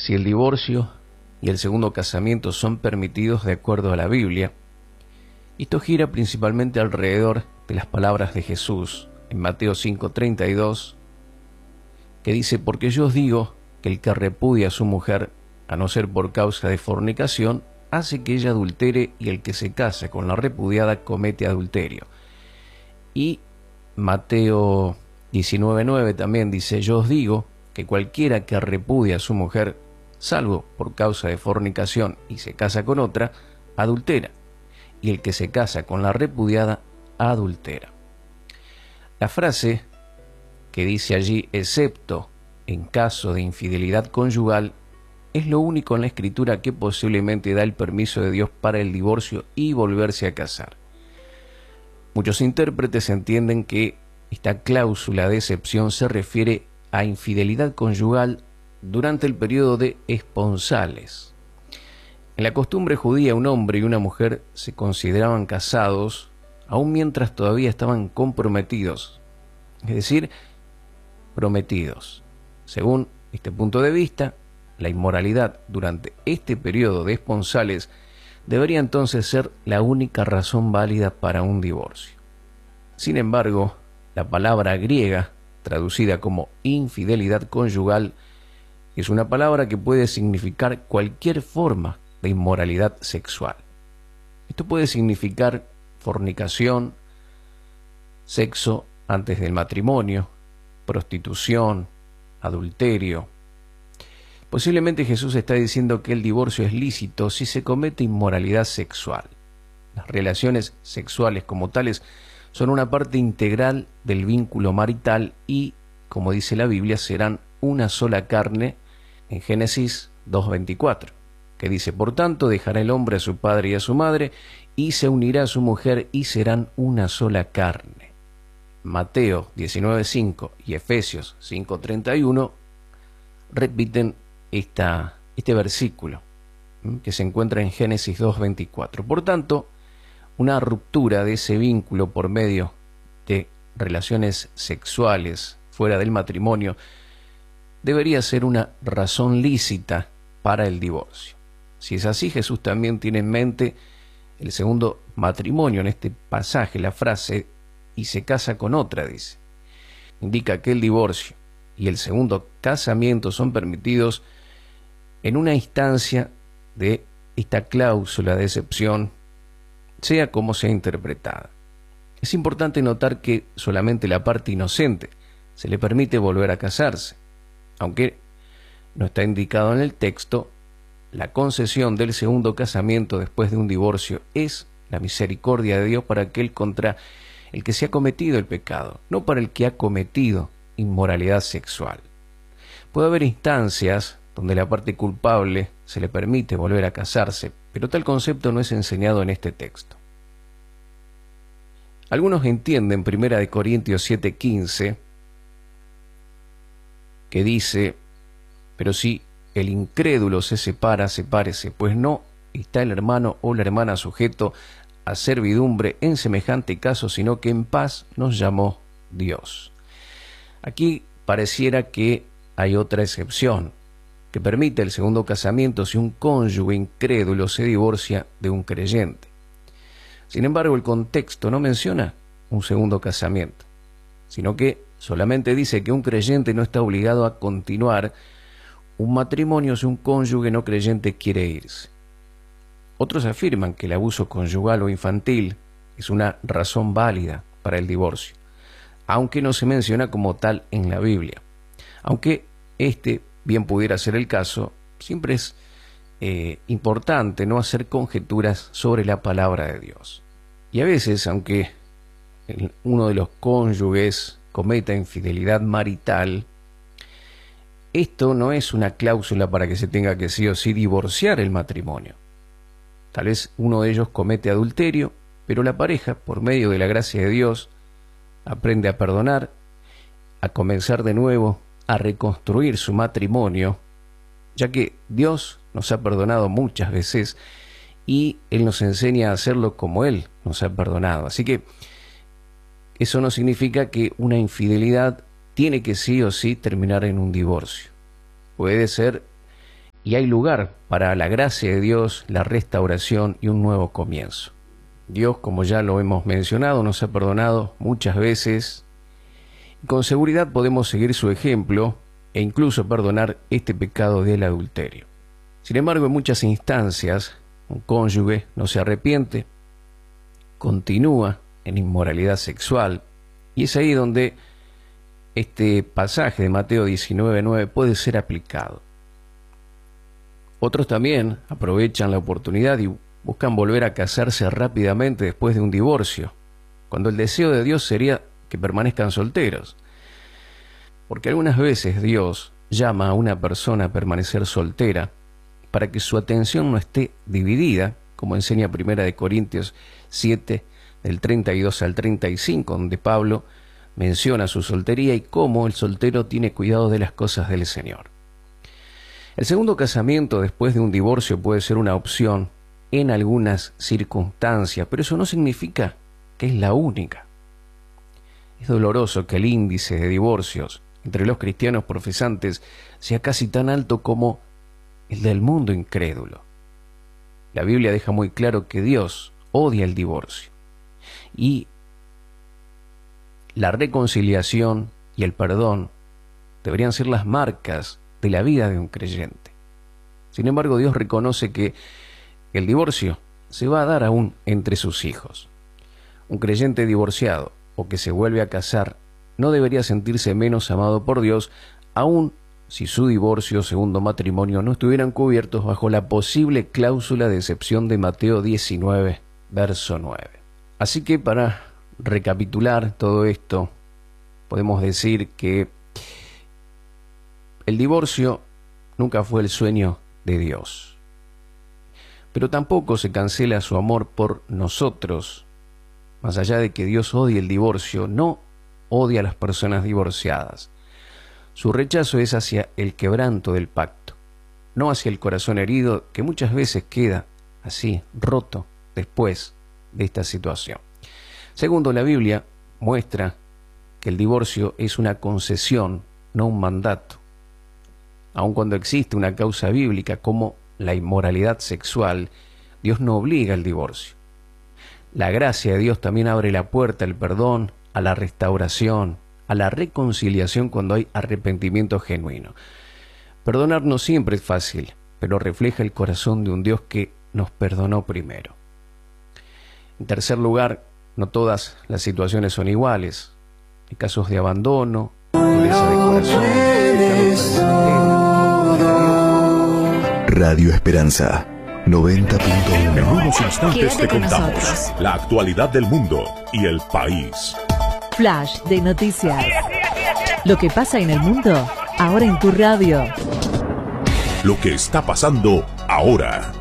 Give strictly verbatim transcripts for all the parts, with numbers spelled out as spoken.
si el divorcio y el segundo casamiento son permitidos de acuerdo a la Biblia. Esto gira principalmente alrededor de las palabras de Jesús en Mateo cinco treinta y dos, que dice: porque yo os digo que el que repudia a su mujer, a no ser por causa de fornicación, hace que ella adultere, y el que se casa con la repudiada comete adulterio. Y Mateo diecinueve nueve también dice: yo os digo que cualquiera que repudia a su mujer, salvo por causa de fornicación, y se casa con otra, adultera, y el que se casa con la repudiada, adultera. La frase que dice allí, excepto en caso de infidelidad conyugal, es lo único en la Escritura que posiblemente da el permiso de Dios para el divorcio y volverse a casar. Muchos intérpretes entienden que esta cláusula de excepción se refiere a infidelidad conyugal durante el periodo de esponsales. En la costumbre judía, un hombre y una mujer se consideraban casados aun mientras todavía estaban comprometidos, es decir, prometidos. Según este punto de vista, la inmoralidad durante este periodo de esponsales debería entonces ser la única razón válida para un divorcio. Sin embargo, la palabra griega, traducida como infidelidad conyugal, es una palabra que puede significar cualquier forma de inmoralidad sexual. Esto puede significar fornicación, sexo antes del matrimonio, prostitución, adulterio. Posiblemente Jesús está diciendo que el divorcio es lícito si se comete inmoralidad sexual. Las relaciones sexuales como tales son una parte integral del vínculo marital y, como dice la Biblia, serán una sola carne en Génesis dos veinticuatro, que dice: por tanto, dejará el hombre a su padre y a su madre, y se unirá a su mujer, y serán una sola carne. Mateo diecinueve cinco y Efesios cinco treinta y uno repiten esta, este versículo que se encuentra en Génesis dos veinticuatro. Por tanto, una ruptura de ese vínculo por medio de relaciones sexuales fuera del matrimonio debería ser una razón lícita para el divorcio. Si es así, Jesús también tiene en mente el segundo matrimonio en este pasaje. La frase "y se casa con otra", dice, indica que el divorcio y el segundo casamiento son permitidos en una instancia de esta cláusula de excepción, sea como sea interpretada. Es importante notar que solamente la parte inocente se le permite volver a casarse, aunque no está indicado en el texto. La concesión del segundo casamiento después de un divorcio es la misericordia de Dios para aquel contra el que se ha cometido el pecado, no para el que ha cometido inmoralidad sexual. Puede haber instancias donde la parte culpable se le permite volver a casarse, pero tal concepto no es enseñado en este texto. Algunos entienden primera de Corintios siete quince, que dice: pero si el incrédulo se separa, sepárese, pues no está el hermano o la hermana sujeto a servidumbre en semejante caso, sino que en paz nos llamó Dios. Aquí pareciera que hay otra excepción, que permite el segundo casamiento si un cónyuge incrédulo se divorcia de un creyente. Sin embargo, el contexto no menciona un segundo casamiento, sino que solamente dice que un creyente no está obligado a continuar un matrimonio si un cónyuge no creyente quiere irse. Otros afirman que el abuso conyugal o infantil es una razón válida para el divorcio, aunque no se menciona como tal en la Biblia. Aunque este bien pudiera ser el caso, siempre es eh, importante no hacer conjeturas sobre la palabra de Dios. Y a veces, aunque uno de los cónyuges cometa infidelidad marital, esto no es una cláusula para que se tenga que sí o sí divorciar el matrimonio. Tal vez uno de ellos comete adulterio, pero la pareja, por medio de la gracia de Dios, aprende a perdonar, a comenzar de nuevo, a reconstruir su matrimonio, ya que Dios nos ha perdonado muchas veces y Él nos enseña a hacerlo como Él nos ha perdonado. Así que eso no significa que una infidelidad tiene que sí o sí terminar en un divorcio. Puede ser y hay lugar para la gracia de Dios, la restauración y un nuevo comienzo. Dios, como ya lo hemos mencionado, nos ha perdonado muchas veces. Con seguridad podemos seguir su ejemplo e incluso perdonar este pecado del adulterio. Sin embargo, en muchas instancias, un cónyuge no se arrepiente, continúa en inmoralidad sexual, y es ahí donde este pasaje de Mateo diecinueve nueve puede ser aplicado. Otros también aprovechan la oportunidad y buscan volver a casarse rápidamente después de un divorcio, cuando el deseo de Dios sería que permanezcan solteros. Porque algunas veces Dios llama a una persona a permanecer soltera para que su atención no esté dividida, como enseña Primera de Corintios siete, del treinta y dos al treinta y cinco, donde Pablo menciona su soltería y cómo el soltero tiene cuidado de las cosas del Señor. El segundo casamiento después de un divorcio puede ser una opción en algunas circunstancias, pero eso no significa que es la única. Es doloroso que el índice de divorcios entre los cristianos profesantes sea casi tan alto como el del mundo incrédulo. La Biblia deja muy claro que Dios odia el divorcio y la reconciliación y el perdón deberían ser las marcas de la vida de un creyente. Sin embargo, Dios reconoce que el divorcio se va a dar aún entre sus hijos. Un creyente divorciado o que se vuelve a casar no debería sentirse menos amado por Dios, aun si su divorcio o segundo matrimonio no estuvieran cubiertos bajo la posible cláusula de excepción de Mateo diecinueve, verso nueve. Así que para recapitular todo esto, podemos decir que el divorcio nunca fue el sueño de Dios, pero tampoco se cancela su amor por nosotros. Más allá de que Dios odie el divorcio, no odia a las personas divorciadas. Su rechazo es hacia el quebranto del pacto, no hacia el corazón herido que muchas veces queda así, roto, después de esta situación. Segundo, la Biblia muestra que el divorcio es una concesión, no un mandato. Aun cuando existe una causa bíblica como la inmoralidad sexual, Dios no obliga al divorcio. La gracia de Dios también abre la puerta al perdón, a la restauración, a la reconciliación cuando hay arrepentimiento genuino. Perdonar no siempre es fácil, pero refleja el corazón de un Dios que nos perdonó primero. En tercer lugar, no todas las situaciones son iguales. Hay casos de abandono, dureza de corazón, Radio Esperanza noventa punto uno. En unos instantes Quédate te contamos nosotros. la actualidad del mundo y el país. Flash de noticias. Lo que pasa en el mundo, ahora en tu radio. Lo que está pasando ahora.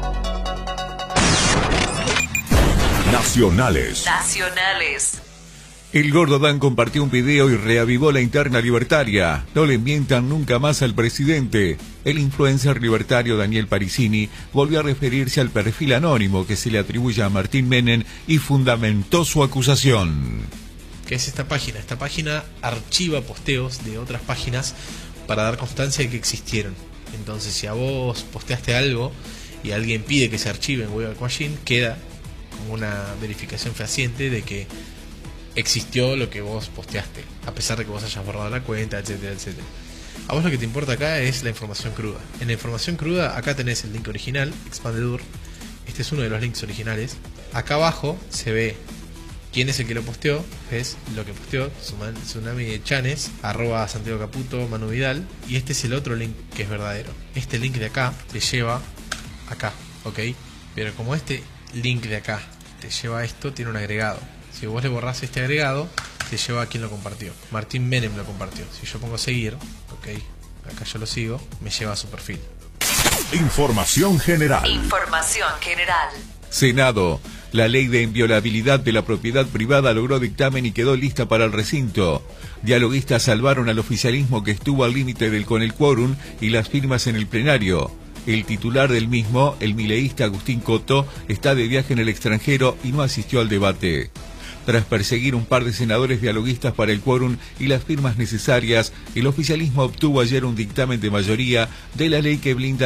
Nacionales. Nacionales. El Gordo Dan compartió un video y reavivó la interna libertaria. No le mientan nunca más al presidente. El influencer libertario Daniel Parisini volvió a referirse al perfil anónimo que se le atribuye a Martín Menem y fundamentó su acusación. ¿Qué es esta página? Esta página archiva posteos de otras páginas para dar constancia de que existieron. Entonces, si a vos posteaste algo y alguien pide que se archive en Web Machine, queda como una verificación fehaciente de que existió lo que vos posteaste, a pesar de que vos hayas borrado la cuenta, etcétera, etcétera. A vos lo que te importa acá es la información cruda. En la información cruda, acá tenés el link original, Expandedur. Este es uno de los links originales. Acá abajo se ve quién es el que lo posteó, es lo que posteó, Tsunami Chanes, arroba Santiago Caputo, Manu Vidal. Y este es el otro link que es verdadero. Este link de acá te lleva acá, ¿ok? Pero como este link de acá te lleva a esto, tiene un agregado. Si vos le borrás este agregado, te lleva a quien lo compartió. Martín Menem lo compartió. Si yo pongo seguir, ok, acá yo lo sigo, me lleva a su perfil. Información general. Información general. Senado. La ley de inviolabilidad de la propiedad privada logró dictamen y quedó lista para el recinto. Dialoguistas salvaron al oficialismo que estuvo al límite del con el quórum y las firmas en el plenario. El titular del mismo, el mileísta Agustín Coto, está de viaje en el extranjero y no asistió al debate. Tras perseguir un par de senadores dialoguistas para el quórum y las firmas necesarias, el oficialismo obtuvo ayer un dictamen de mayoría de la ley que blinda